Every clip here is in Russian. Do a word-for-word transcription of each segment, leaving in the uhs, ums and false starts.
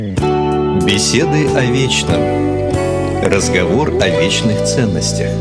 Беседы о вечном. Разговор о вечных ценностях.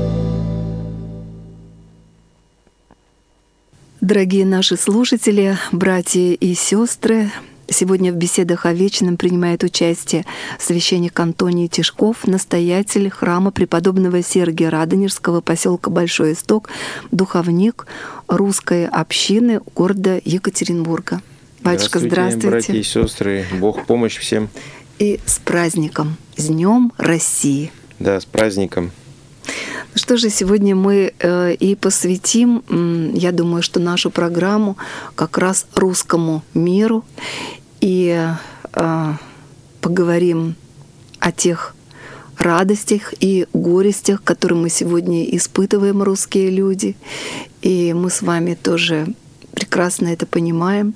Дорогие наши слушатели, братья и сестры, сегодня в беседах о вечном принимает участие священник Антоний Тишков, настоятель храма преподобного Сергия Радонежского, поселка Большой Исток, духовник русской общины города Екатеринбурга. Батюшка, здравствуйте. Здравствуйте, братья и сестры. Бог помощь всем. И с праздником, с Днем России. Да, с праздником. Ну что же, сегодня мы э, и посвятим, э, я думаю, что нашу программу как раз русскому миру. И э, поговорим о тех радостях и горестях, которые мы сегодня испытываем, русские люди. И мы с вами тоже прекрасно это понимаем.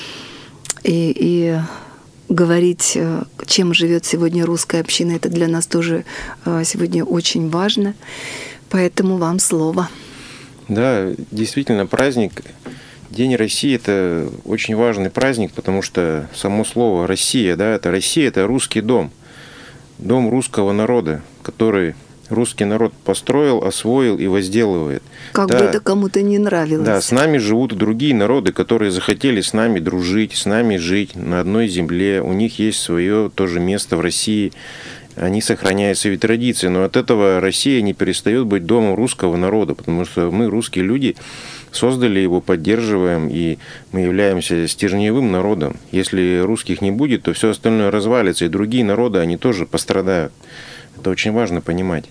И, и говорить, чем живет сегодня русская община, это для нас тоже сегодня очень важно. Поэтому вам слово. Да, действительно, праздник День России – это очень важный праздник, потому что само слово «Россия», да, это Россия – это русский дом, дом русского народа, который русский народ построил, освоил и возделывает. Как да, бы это кому-то не нравилось. Да, с нами живут другие народы, которые захотели с нами дружить, с нами жить на одной земле. У них есть свое тоже место в России. Они сохраняют свои традиции. Но от этого Россия не перестает быть домом русского народа, потому что мы, русские люди, создали его, поддерживаем, и мы являемся стержневым народом. Если русских не будет, то все остальное развалится, и другие народы, они тоже пострадают. Это очень важно понимать.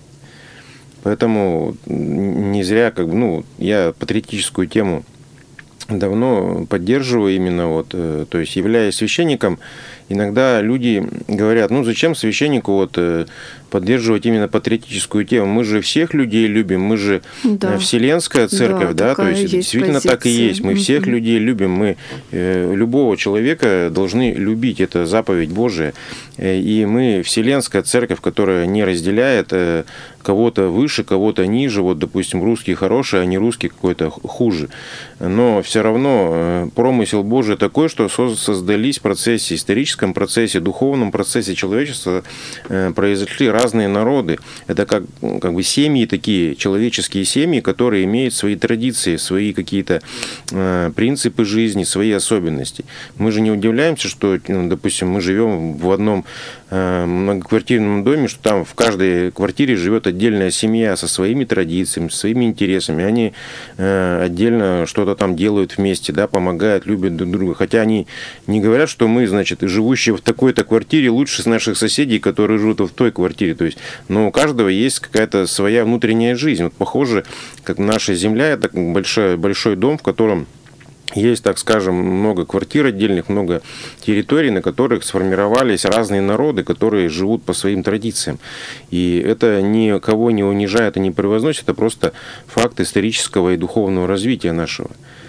Поэтому не зря, как бы, ну, я патриотическую тему давно поддерживаю именно вот, то есть являясь священником, иногда люди говорят, ну зачем священнику вот поддерживать именно патриотическую тему? Мы же всех людей любим, мы же да. Вселенская церковь, да, да? То есть, есть действительно позиция. Так и есть. Мы mm-hmm. всех людей любим, мы э, любого человека должны любить, это заповедь Божия. И мы Вселенская церковь, которая не разделяет э, кого-то выше, кого-то ниже, вот, допустим, русский хороший, а не русский какой-то хуже. Но все равно э, промысел Божий такой, что создались в процессе, историческом процессе, духовном процессе человечества э, произошли разные народы. Это как, как бы семьи такие, человеческие семьи, которые имеют свои традиции, свои какие-то э, принципы жизни, свои особенности. Мы же не удивляемся, что, ну, допустим, мы живем в одном э, многоквартирном доме, что там в каждой квартире живет отдельная семья со своими традициями, своими интересами. Они э, отдельно что-то там делают вместе, да, помогают, любят друг друга. Хотя они не говорят, что мы, значит, живущие в такой-то квартире лучше наших соседей, которые живут в той квартире. То есть, но у каждого есть какая-то своя внутренняя жизнь. Вот похоже, как наша земля, это большой, большой дом, в котором есть, так скажем, много квартир отдельных, много территорий, на которых сформировались разные народы, которые живут по своим традициям. И это никого не унижает и не превозносит, это просто факт исторического и духовного развития нашего.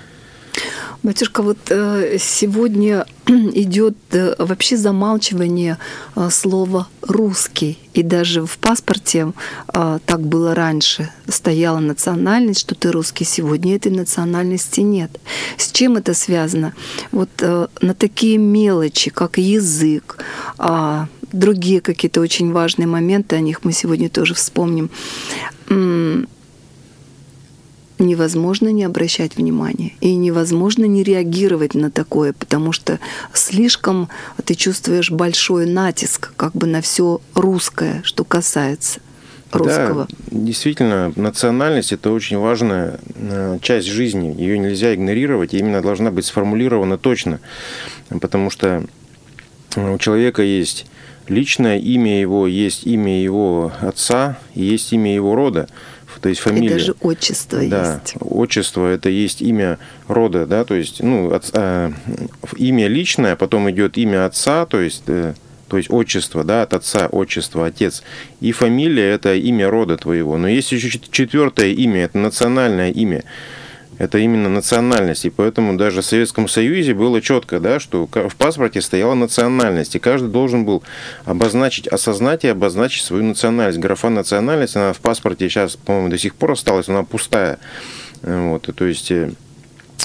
Батюшка, вот сегодня идет вообще замалчивание слова «русский». И даже в паспорте, так было раньше, стояла национальность, что ты русский. Сегодня этой национальности нет. С чем это связано? Вот на такие мелочи, как язык, другие какие-то очень важные моменты, о них мы сегодня тоже вспомним, невозможно не обращать внимания и невозможно не реагировать на такое, потому что слишком ты чувствуешь большой натиск как бы на все русское, что касается русского. Да, действительно, национальность – это очень важная часть жизни, ее нельзя игнорировать, и именно должна быть сформулирована точно, потому что у человека есть личное имя его, есть имя его отца, и есть имя его рода. То есть фамилия. И даже отчество да, есть. Отчество – это есть имя рода, да, то есть, ну, от, э, имя личное, потом идет имя отца, то есть, э, то есть отчество, да, от отца, отчество, отец. И фамилия – это имя рода твоего. Но есть еще четвертое имя, это национальное имя. Это именно национальность. И поэтому даже в Советском Союзе было четко, да, что в паспорте стояла национальность. И каждый должен был обозначить, осознать и обозначить свою национальность. Графа национальность, она в паспорте сейчас, по-моему, до сих пор осталась, она пустая. Вот, то есть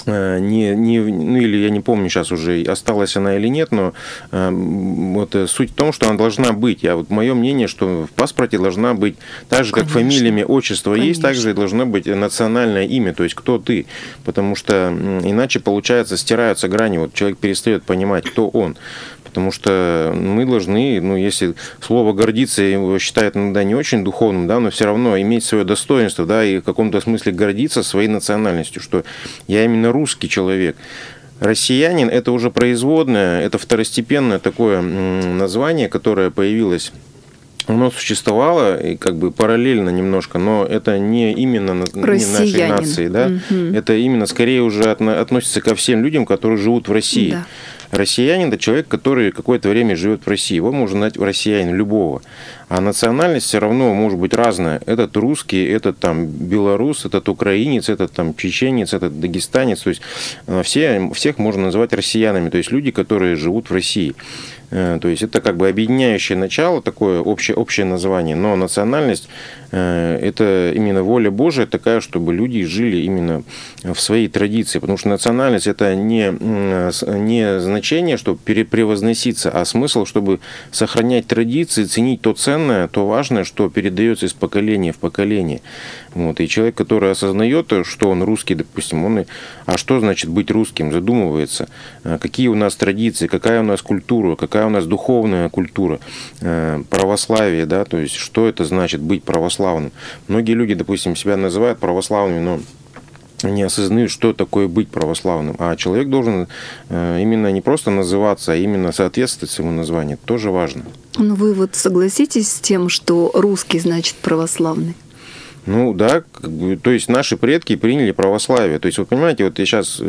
Не, не, ну или я не помню сейчас уже, осталась она или нет, но э, вот суть в том, что она должна быть. А вот мое мнение, что в паспорте должна быть, так же, как Конечно. Фамилиями, отчество Конечно. Есть, также должно быть национальное имя, то есть кто ты. Потому что иначе, получается, стираются грани, вот человек перестает понимать, кто он. Потому что мы должны, ну, если слово «гордиться» его считают иногда не очень духовным, да, но все равно иметь свое достоинство, да, и в каком-то смысле гордиться своей национальностью, что я именно русский человек. Россиянин – это уже производное, это второстепенное такое название, которое появилось. Оно существовало и как бы параллельно немножко, но это не именно не нашей нации, да, угу. Это именно скорее уже относится ко всем людям, которые живут в России. Да. Россиянин – это человек, который какое-то время живет в России. Его можно назвать россиянин любого. А национальность все равно может быть разная. Этот русский, этот там белорус, этот украинец, этот там чеченец, этот дагестанец. То есть все, всех можно назвать россиянами. То есть люди, которые живут в России. То есть это как бы объединяющее начало, такое общее, общее название. Но национальность – это именно воля Божия такая, чтобы люди жили именно в своей традиции. Потому что национальность – это не, не значение, чтобы превозноситься, а смысл, чтобы сохранять традиции, ценить то ценное, то важное, что передается из поколения в поколение. Вот. И человек, который осознает, что он русский, допустим, он, а что значит быть русским, задумывается, какие у нас традиции, какая у нас культура, какая у нас духовная культура, православие, да, то есть что это значит быть православным. Многие люди, допустим, себя называют православными, но не осознают, что такое быть православным. А человек должен именно не просто называться, а именно соответствовать своему названию. Это тоже важно. Ну вы вот согласитесь с тем, что русский значит православный? Ну да, как бы, то есть наши предки приняли православие. То есть вы понимаете, вот я сейчас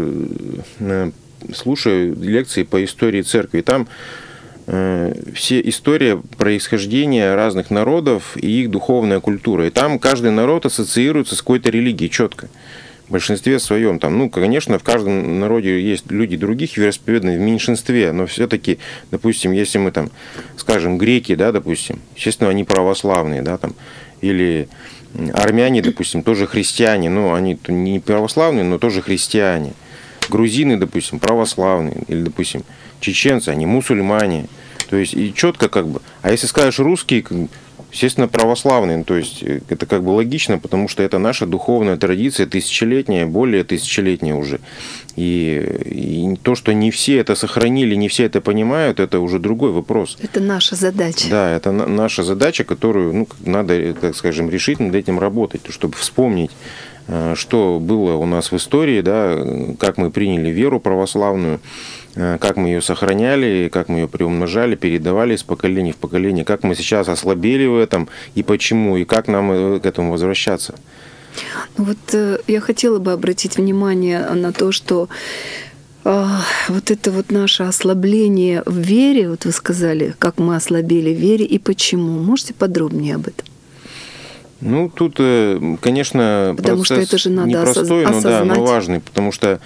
слушаю лекции по истории церкви, там все история происхождения разных народов и их духовная культура. И там каждый народ ассоциируется с какой-то религией четко. В большинстве своем. Там, ну, конечно, в каждом народе есть люди других вероисповеданий, в меньшинстве, но все-таки, допустим, если мы там скажем греки, да, допустим, естественно, они православные, да, там, или армяне, допустим, тоже христиане, ну, они не православные, но тоже христиане. Грузины, допустим, православные, или, допустим, чеченцы, они мусульмане. То есть, и четко как бы. А если скажешь русские, естественно, православные, то есть это как бы логично, потому что это наша духовная традиция, тысячелетняя, более тысячелетняя уже. И, и то, что не все это сохранили, не все это понимают, это уже другой вопрос. Это наша задача. Да, это на, наша задача, которую, ну, надо, так скажем, решить, над этим работать, чтобы вспомнить, что было у нас в истории, да, как мы приняли веру православную, как мы ее сохраняли, как мы ее приумножали, передавали из поколения в поколение, как мы сейчас ослабели в этом и почему, и как нам к этому возвращаться. Ну вот я хотела бы обратить внимание на то, что э, вот это вот наше ослабление в вере, вот вы сказали, как мы ослабели в вере и почему. Можете подробнее об этом? Ну, тут, конечно, потому процесс что это же надо непростой, но, да, но важный, потому что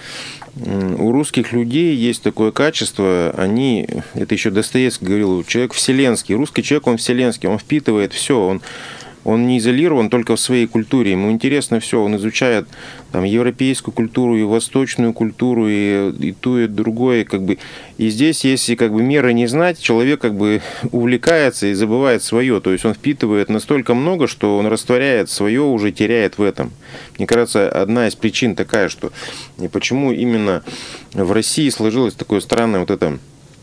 у русских людей есть такое качество, они, это еще Достоевский говорил, человек вселенский, русский человек, он вселенский, он впитывает все, он, он не изолирован только в своей культуре, ему интересно все, он изучает там европейскую культуру и восточную культуру, и, и то, и другое, как бы. И здесь, если как бы меры не знать, человек как бы увлекается и забывает свое, то есть он впитывает настолько много, что он растворяет свое, уже теряет в этом. Мне кажется, одна из причин такая, что почему именно в России сложилось такое странное вот это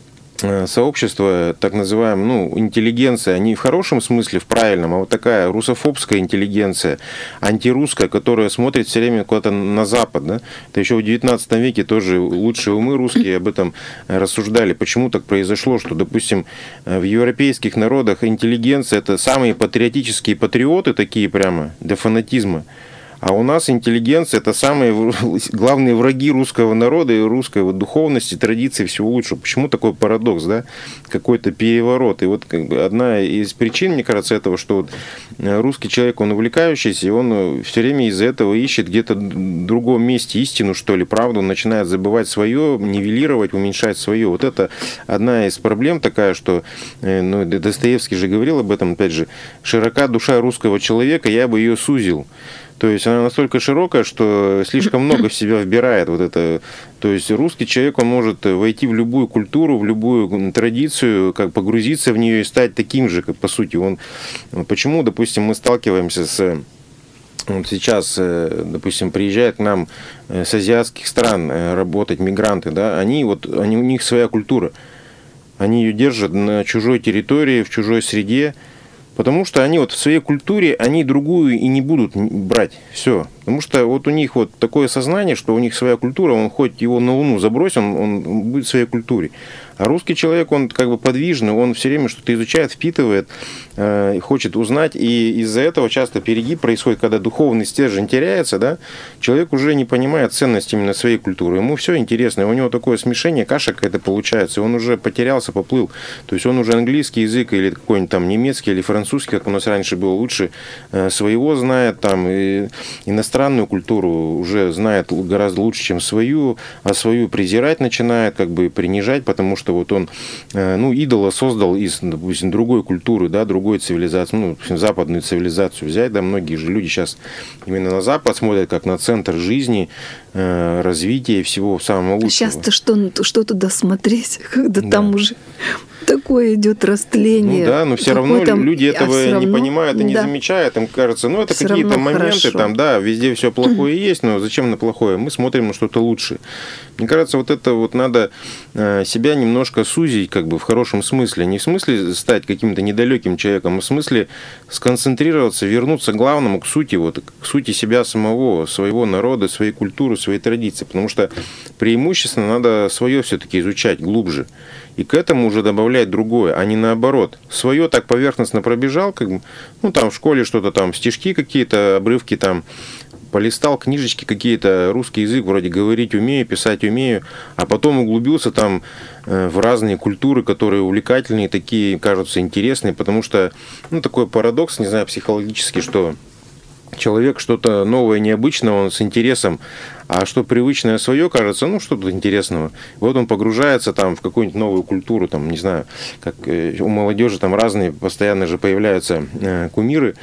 сообщество, так называемое, ну, интеллигенция, не в хорошем смысле, в правильном, а вот такая русофобская интеллигенция, антирусская, которая смотрит все время куда-то на Запад. Да? Это еще в девятнадцатом веке тоже лучшие умы русские об этом рассуждали. Почему так произошло, что, допустим, в европейских народах интеллигенция – это самые патриотические патриоты, такие прямо, до фанатизма. А у нас интеллигенция – это самые главные враги русского народа и русской вот духовности, традиции, всего лучшего. Почему такой парадокс, да? Какой-то переворот. И вот как бы одна из причин, мне кажется, этого, что вот русский человек, он увлекающийся, и он все время из-за этого ищет где-то в другом месте истину, что ли, правду, он начинает забывать свое, нивелировать, уменьшать свое. Вот это одна из проблем такая, что, ну, Достоевский же говорил об этом, опять же, широка душа русского человека, я бы ее сузил. То есть она настолько широкая, что слишком много в себя вбирает вот это. То есть русский человек, он может войти в любую культуру, в любую традицию, как погрузиться в нее и стать таким же, как по сути он. Почему, допустим, мы сталкиваемся с... Вот сейчас, допустим, приезжают к нам с азиатских стран работать мигранты, да, они вот, они, у них своя культура. Они ее держат на чужой территории, в чужой среде, потому что они вот в своей культуре, они другую и не будут брать. Все. Потому что вот у них вот такое сознание, что у них своя культура, он хоть его на Луну забросил, он, он будет в своей культуре. А русский человек, он как бы подвижный, он все время что-то изучает, впитывает, э, хочет узнать, и из-за этого часто перегиб происходит, когда духовный стержень теряется, да, человек уже не понимает ценность именно своей культуры, ему все интересно, у него такое смешение, каша какая-то получается, он уже потерялся, поплыл, то есть он уже английский язык или какой-нибудь там немецкий или французский, как у нас раньше было, лучше э, своего знает, там, и иностранную культуру уже знает гораздо лучше, чем свою, а свою презирать начинает, как бы принижать, потому что вот он, ну, идола создал из, допустим, другой культуры, да, другой цивилизации, ну, допустим, западную цивилизацию взять, да, многие же люди сейчас именно на Запад смотрят как на центр жизни, развития всего самого лучшего. Сейчас-то что, что туда смотреть, когда да. там уже такое идет растление. Ну да, но все равно там... люди этого а не равно... понимают и не да. замечают. Им кажется, ну это все какие-то моменты, хорошо. Там, да, везде все плохое есть, но зачем на плохое? Мы смотрим на что-то лучшее. Мне кажется, вот это вот надо себя немножко сузить, как бы в хорошем смысле. Не в смысле стать каким-то недалеким человеком, а в смысле сконцентрироваться, вернуться к главному, к сути, вот, к сути себя самого, своего народа, своей культуры, своей традиции. Потому что преимущественно надо свое все-таки изучать глубже. И к этому уже добавлять другое, а не наоборот. Свое так поверхностно пробежал, как бы, ну там в школе что-то там, стишки какие-то, обрывки там, полистал, книжечки какие-то, русский язык вроде говорить умею, писать умею, а потом углубился там в разные культуры, которые увлекательные, такие кажутся интересные, потому что, ну, такой парадокс, не знаю, психологический, что человек что-то новое, необычное, он с интересом, а что привычное свое кажется, ну, что-то интересного. Вот он погружается там в какую-нибудь новую культуру, там, не знаю, как у молодежи там разные постоянно же появляются кумиры,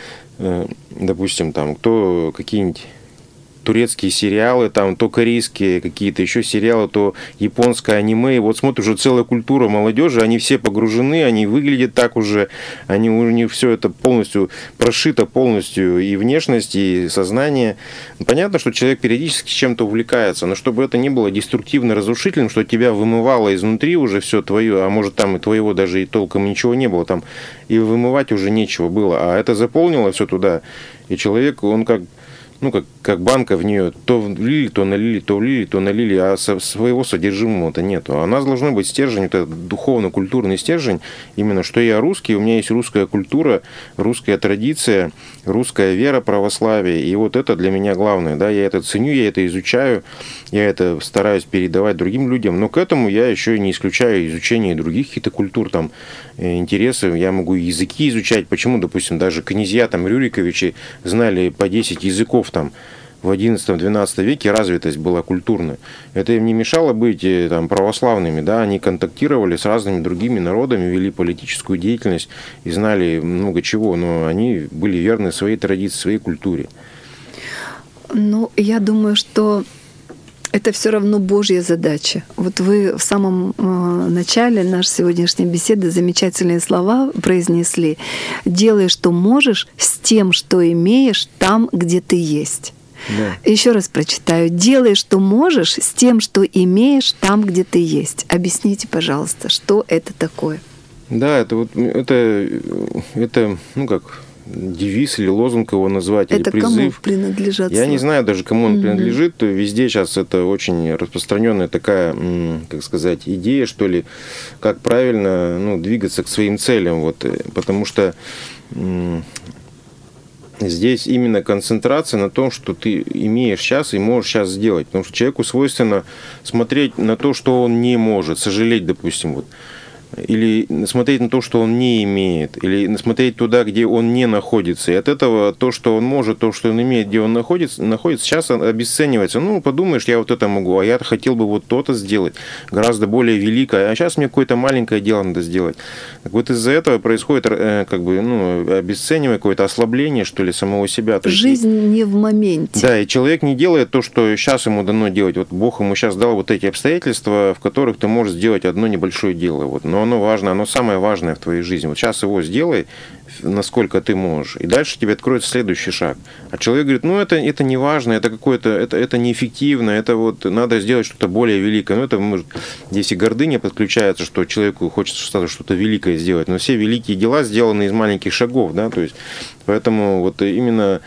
допустим, там, кто какие-нибудь турецкие сериалы, там, то корейские какие-то еще сериалы, то японское аниме. И вот смотришь, уже целая культура молодежи, они все погружены, они выглядят так уже, они, у них все это полностью прошито, полностью и внешность, и сознание. Понятно, что человек периодически чем-то увлекается, но чтобы это не было деструктивно разрушительным, что тебя вымывало изнутри уже все твое, а может там и твоего даже и толком ничего не было, там и вымывать уже нечего было, а это заполнило все туда, и человек, он как ну, как, как банка в нее то влили, то налили, то влили, то налили, а со, своего содержимого-то нету. А у нас должен быть стержень, вот этот духовно-культурный стержень, именно что я русский, у меня есть русская культура, русская традиция, русская вера, православие, и вот это для меня главное, да, я это ценю, я это изучаю, я это стараюсь передавать другим людям, но к этому я еще и не исключаю изучение других каких-то культур, там, интересы, я могу языки изучать, почему, допустим, даже князья, там, Рюриковичи знали по десять языков, там, в одиннадцатом-двенадцатом веке развитость была культурная. Это им не мешало быть там, православными, да, они контактировали с разными другими народами, вели политическую деятельность и знали много чего, но они были верны своей традиции, своей культуре. Ну, я думаю, что это все равно Божья задача. Вот вы в самом э, начале нашей сегодняшней беседы замечательные слова произнесли. «Делай, что можешь, с тем, что имеешь, там, где ты есть». Да. Еще раз прочитаю. «Делай, что можешь, с тем, что имеешь, там, где ты есть». Объясните, пожалуйста, что это такое? Да, это вот это, это ну как... девиз или лозунг его назвать, это или призыв. Кому принадлежат? Я не знаю даже, кому он mm-hmm. принадлежит. Везде сейчас это очень распространенная такая, как сказать, идея, что ли, как правильно ну, двигаться к своим целям. Вот, потому что м- здесь именно концентрация на том, что ты имеешь сейчас и можешь сейчас сделать. Потому что человеку свойственно смотреть на то, что он не может, сожалеть, допустим, вот. или смотреть на то, что он не имеет, или смотреть туда, где он не находится. И от этого то, что он может, то, что он имеет, где он находится, находится сейчас обесценивается. Ну, подумаешь, я вот это могу, а я хотел бы вот то-то сделать, гораздо более великое, а сейчас мне какое-то маленькое дело надо сделать. Так вот из-за этого происходит как бы, ну, обесценивание, какое-то ослабление, что ли, самого себя. То Жизнь есть, не в моменте. Да, и человек не делает то, что сейчас ему дано делать. Вот Бог ему сейчас дал вот эти обстоятельства, в которых ты можешь сделать одно небольшое дело. Вот. Но оно важно, оно самое важное в твоей жизни. Вот сейчас его сделай, насколько ты можешь. И дальше тебе откроется следующий шаг. А человек говорит, ну это, это не важно, это какое-то, это, это неэффективно, это вот надо сделать что-то более великое. Ну это может, здесь и гордыня подключается, что человеку хочется что-то великое сделать. Но все великие дела сделаны из маленьких шагов, да, то есть поэтому вот именно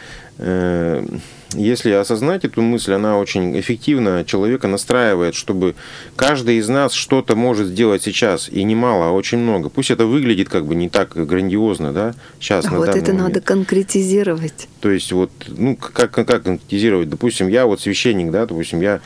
э, если осознать эту мысль, она очень эффективно человека настраивает, чтобы каждый из нас что-то может сделать сейчас, и немало, а очень много. Пусть это выглядит как бы не так грандиозно, да, сейчас, А на вот данный это момент. надо конкретизировать. То есть вот, ну, как, как конкретизировать? Допустим, я вот священник, да, допустим, я,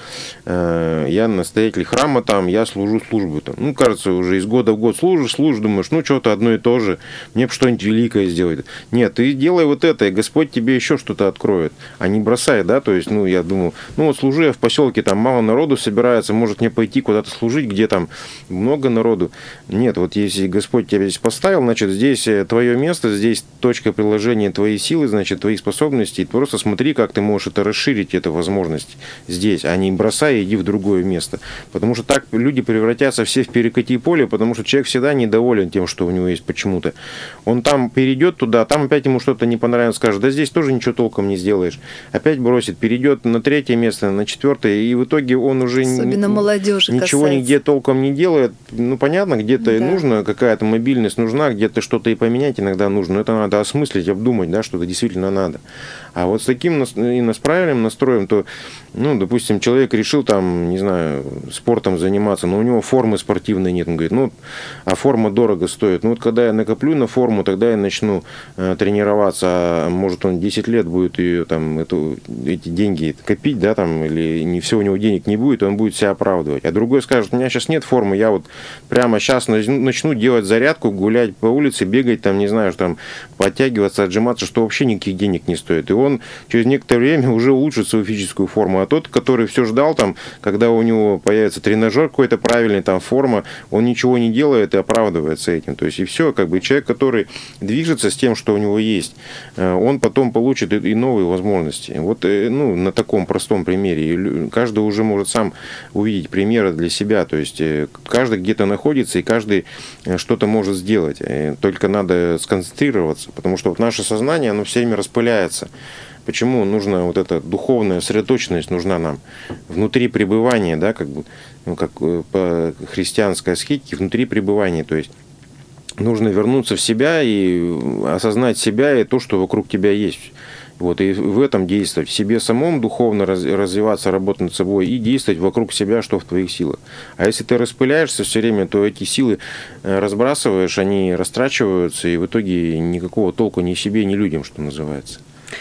э, я настоятель храма там, я служу службу там. Ну, кажется, уже из года в год служишь, служишь, думаешь, ну, что-то одно и то же, мне бы что-нибудь великое сделать. Нет, ты делай вот это, и Господь тебе еще что-то откроет, а не бросай, да, то есть, ну, я думаю, ну, вот служу я в поселке, там мало народу собирается, может мне пойти куда-то служить, где там много народу. Нет, вот если Господь тебя здесь поставил, значит, здесь твое место, здесь точка приложения твоей силы, значит, твоих способностей, и просто смотри, как ты можешь это расширить, эту возможность здесь, а не бросай и иди в другое место. Потому что так люди превратятся все в перекати поле, потому что человек всегда недоволен тем, что у него есть почему-то. Он там перейдет туда, там опять ему что-то не понравится, скажет, да здесь тоже ничего толком не сделаешь. Опять бросит, перейдет на третье место, на четвертое, и в итоге он уже Особенно молодежи ничего касается. Нигде толком не делает. Ну, понятно, где-то Да. нужно, какая-то мобильность нужна, где-то что-то и поменять иногда нужно. Но это надо осмыслить, обдумать, да, что это действительно надо. А вот с таким именно с правильным настроем, то, ну, допустим, человек решил там, не знаю, спортом заниматься, но у него формы спортивной нет. Он говорит, ну, а форма дорого стоит. Ну, вот когда я накоплю на форму, тогда я начну э, тренироваться. А может, он десять лет будет ее, там, эту, эти деньги копить, да, там, или не все у него денег не будет, он будет себя оправдывать. А другой скажет, у меня сейчас нет формы, я вот прямо сейчас начну делать зарядку, гулять по улице, бегать, там, не знаю, там, подтягиваться, отжиматься, что вообще никаких денег не стоит. И он через некоторое время уже улучшит свою физическую форму. А тот, который все ждал, там, когда у него появится тренажер какой-то правильный, там, форма, он ничего не делает и оправдывается этим. То есть, и все, как бы человек, который движется с тем, что у него есть, он потом получит и новые возможности. Вот, ну, на таком простом примере. Каждый уже может сам увидеть примеры для себя. То есть, каждый где-то находится, и каждый что-то может сделать. Только надо сконцентрироваться, потому что вот наше сознание, оно все время распыляется. Почему нужна вот эта духовная сосредоточенность нужна нам? Внутри пребывания, да, как бы, ну, как по христианской аскетике, внутри пребывания, то есть нужно вернуться в себя и осознать себя и то, что вокруг тебя есть. Вот, и в этом действовать. В себе самом духовно развиваться, работать над собой и действовать вокруг себя, что в твоих силах. А если ты распыляешься все время, то эти силы разбрасываешь, они растрачиваются, и в итоге никакого толку ни себе, ни людям, что называется.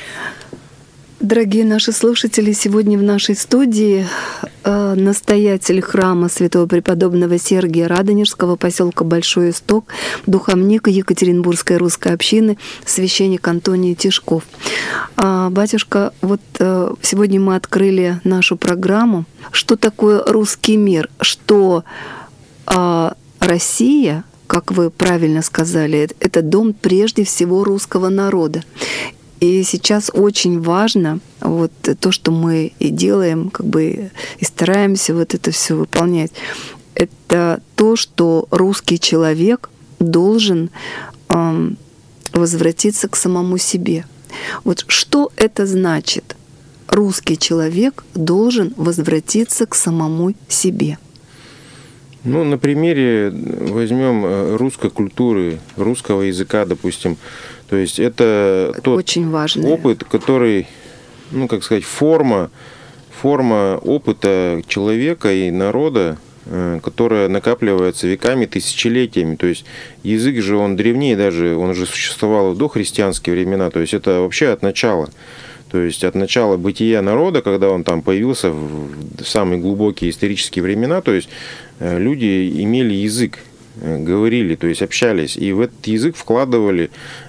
Дорогие наши слушатели, сегодня в нашей студии э, настоятель храма святого преподобного Сергия Радонежского, поселка Большой Исток, духовник Екатеринбургской русской общины, священник Антоний Тишков. А, батюшка, вот э, сегодня мы открыли нашу программу. Что такое русский мир? Что э, Россия, как вы правильно сказали, это дом прежде всего русского народа. И сейчас очень важно вот то, что мы и делаем, как бы и стараемся вот это все выполнять. Это то, что русский человек должен э, возвратиться к самому себе. Вот что это значит? Русский человек должен возвратиться к самому себе. Ну, на примере возьмем русской культуры, русского языка, допустим. То есть это, это тот очень важный опыт, который, ну, как сказать, форма, форма опыта человека и народа, которая накапливается веками, тысячелетиями. То есть язык же, он древнее даже, он же существовал в дохристианские времена. То есть это вообще от начала. То есть от начала бытия народа, когда он там появился в самые глубокие исторические времена, то есть люди имели язык. говорили, то есть общались, и в этот язык вкладывали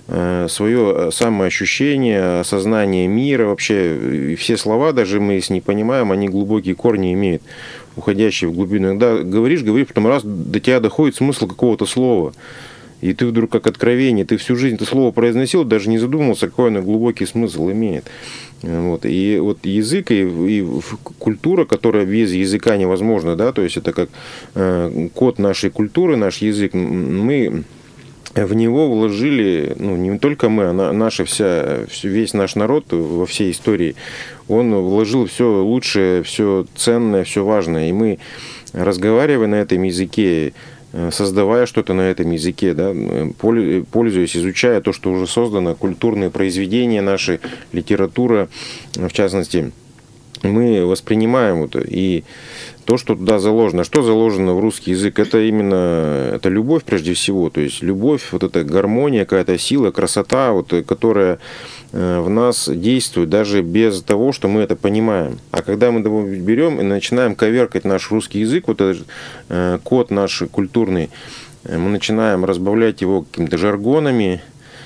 свое самоощущение, осознание мира, вообще и все слова, даже мы если не понимаем, они глубокие корни имеют, уходящие в глубину. Иногда говоришь, говоришь, потом раз до тебя доходит смысл какого-то слова, и ты вдруг как откровение, ты всю жизнь это слово произносил, даже не задумывался, какой оно глубокий смысл имеет. Вот. И вот язык и, и культура, которая без языка невозможна, да, то есть это как э, код нашей культуры, наш язык, мы в него вложили, ну, не только мы, а наша вся, весь наш народ во всей истории, он вложил все лучшее, все ценное, все важное, и мы, разговаривая на этом языке, создавая что-то на этом языке, да, пользуясь, изучая то, что уже создано, культурные произведения наши, литература, в частности, мы воспринимаем это. И то, что туда заложено. Что заложено в русский язык? Это именно это любовь прежде всего. То есть любовь, вот эта гармония, какая-то сила, красота, вот, которая в нас действует даже без того, что мы это понимаем. А когда мы берем и начинаем коверкать наш русский язык, вот этот код наш культурный, мы начинаем разбавлять его какими-то жаргонами,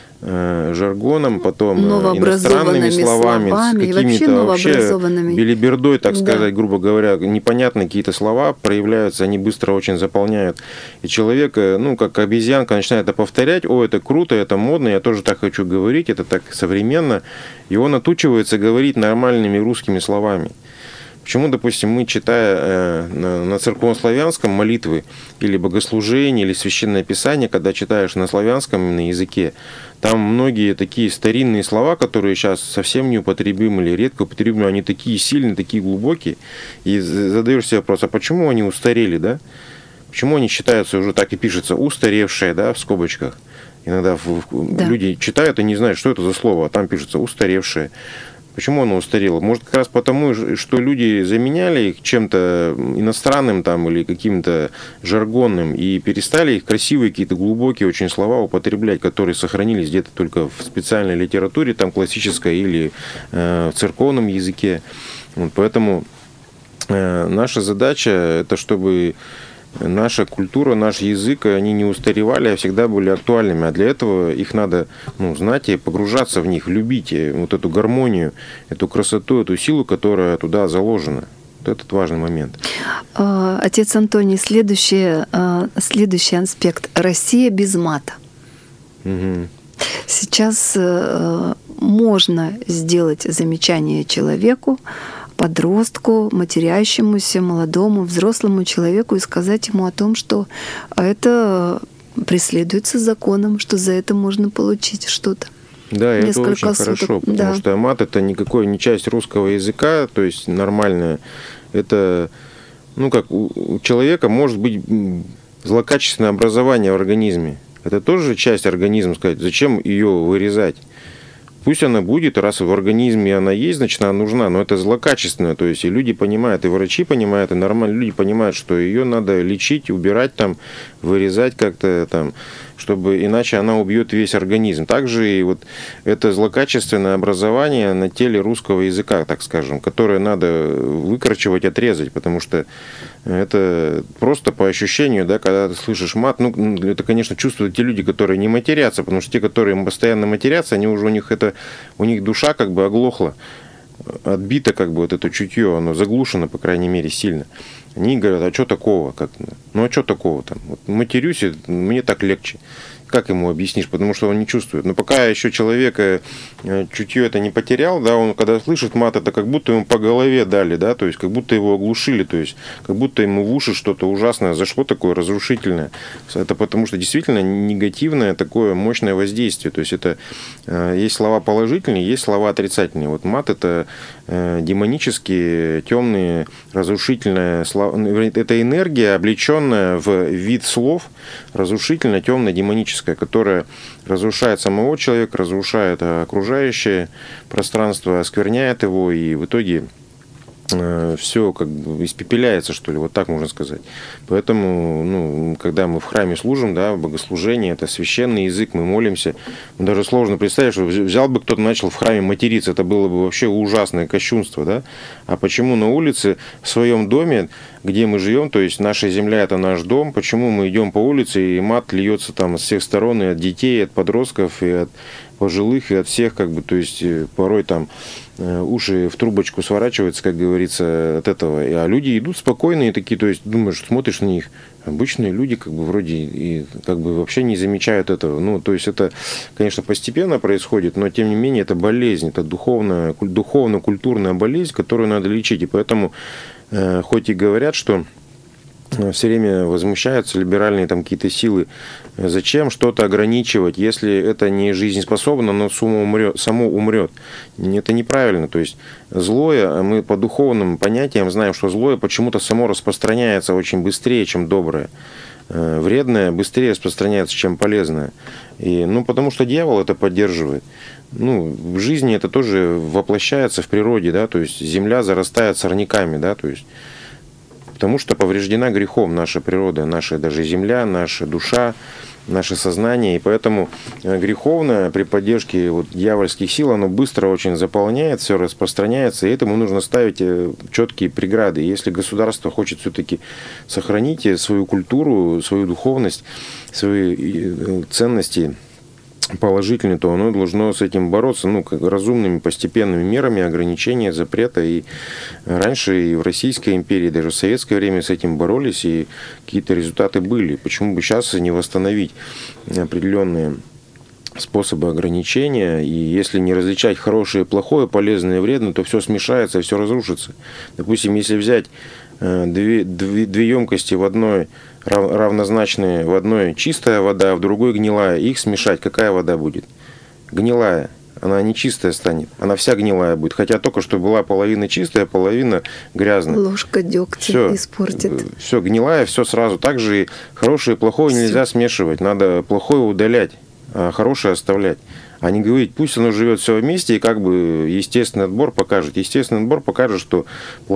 жаргоном, потом иностранными словами, словами с какими-то вообще, вообще белибердой, так да. сказать, грубо говоря, непонятные какие-то слова проявляются, они быстро очень заполняют. И человек, ну, как обезьянка, начинает это повторять: о, это круто, это модно, я тоже так хочу говорить, это так современно. И он отучивается говорить нормальными русскими словами. Почему, допустим, мы, читая на церковнославянском молитвы или богослужение, или священное писание, когда читаешь на славянском на языке, там многие такие старинные слова, которые сейчас совсем неупотребимы или редко употребимы, они такие сильные, такие глубокие, и задаешь себе вопрос, а почему они устарели, да? Почему они считаются уже так и пишется устаревшие, да, в скобочках? Иногда да. люди читают и не знают, что это за слово, а там пишется устаревшее. Почему оно устарело? Может, как раз потому, что люди заменяли их чем-то иностранным там, или каким-то жаргонным и перестали их красивые, какие-то глубокие очень слова употреблять, которые сохранились где-то только в специальной литературе, там, классической или э, в церковном языке. Вот, поэтому э, наша задача – это чтобы наша культура, наш язык, они не устаревали, а всегда были актуальными. А для этого их надо, ну, знать и погружаться в них, любить вот эту гармонию, эту красоту, эту силу, которая туда заложена. Вот этот важный момент. Отец Антоний, следующий, следующий аспект. Россия без мата. Угу. Сейчас можно сделать замечание человеку, подростку, матерящемуся, молодому, взрослому человеку и сказать ему о том, что это преследуется законом, что за это можно получить что-то. Да, это очень суток. Хорошо, потому да. что мат — это никакой не часть русского языка, то есть нормальная. Это, ну как, у человека может быть злокачественное образование в организме. Это тоже часть организма, сказать, зачем ее вырезать? Пусть она будет, раз в организме она есть, значит, она нужна, но это злокачественное, то есть и люди понимают, и врачи понимают, и нормальные люди понимают, что ее надо лечить, убирать там, вырезать как-то там, чтобы иначе она убьет весь организм. Также и вот это злокачественное образование на теле русского языка, так скажем, которое надо выкорчевать, отрезать, потому что это просто по ощущению, да, когда ты слышишь мат, ну, это, конечно, чувствуют те люди, которые не матерятся, потому что те, которые постоянно матерятся, они уже у них это, у них душа как бы оглохла, отбито как бы вот это чутье, оно заглушено, по крайней мере, сильно. Они говорят, а что такого? Как? Ну, а что такого там? Вот матерюсь, мне так легче. Как ему объяснишь? Потому что он не чувствует. Но пока еще человека чутье это не потерял, да, он когда слышит мат, это как будто ему по голове дали, да, то есть как будто его оглушили, то есть как будто ему в уши что-то ужасное зашло, такое разрушительное. Это потому что действительно негативное такое мощное воздействие. То есть это есть слова положительные, есть слова отрицательные. Вот мат — это демонические, темные, разрушительные слова. Это энергия, облеченная в вид слов, разрушительная, темная, демоническая, которая разрушает самого человека, разрушает окружающее пространство, оскверняет его, и в итоге все как бы испепеляется, что ли, вот так можно сказать. Поэтому, ну, когда мы в храме служим, да, богослужение, это священный язык, мы молимся, даже сложно представить, что взял бы кто-то, начал в храме материться, это было бы вообще ужасное кощунство, да. А почему на улице, в своем доме, где мы живем, то есть наша земля – это наш дом, почему мы идем по улице, и мат льется там с всех сторон, и от детей, и от подростков, и от пожилых, и от всех, как бы, то есть порой там уши в трубочку сворачиваются, как говорится, от этого. А люди идут спокойные такие, то есть думаешь, смотришь на них, обычные люди, как бы вроде и как бы вообще не замечают этого. Ну, то есть это, конечно, постепенно происходит, но тем не менее это болезнь, это духовная, духовно-культурная болезнь, которую надо лечить. И поэтому, хоть и говорят, что все время возмущаются либеральные там какие-то силы. Зачем что-то ограничивать, если это не жизнеспособно, но само умрет, само умрет? Это неправильно. То есть злое, мы по духовным понятиям знаем, что злое почему-то само распространяется очень быстрее, чем доброе. Вредное быстрее распространяется, чем полезное. И, ну, потому что дьявол это поддерживает. Ну, в жизни это тоже воплощается в природе, да, то есть земля зарастает сорняками, да, то есть потому что повреждена грехом наша природа, наша даже земля, наша душа, наше сознание. И поэтому греховное при поддержке вот дьявольских сил, оно быстро очень заполняет, все распространяется, и этому нужно ставить четкие преграды. Если государство хочет все-таки сохранить свою культуру, свою духовность, свои ценности положительные, то оно должно с этим бороться, ну, как разумными постепенными мерами ограничения, запрета. И раньше и в Российской империи, даже в советское время с этим боролись, и какие-то результаты были. Почему бы сейчас не восстановить определенные способы ограничения, и если не различать хорошее, плохое, полезное и вредное, то все смешается и все разрушится. Допустим, если взять две, две, две емкости в одной равнозначные, в одной чистая вода, а в другой гнилая, их смешать, какая вода будет? Гнилая. Она не чистая станет, она вся гнилая будет. Хотя только что была половина чистая, половина грязная. Ложка дегтя все испортит. Все гнилая, все сразу. Так же и хорошее и плохое все нельзя смешивать. Надо плохое удалять, а хорошее оставлять. А не говорить, пусть оно живет все вместе, и как бы естественный отбор покажет. Естественный отбор покажет, что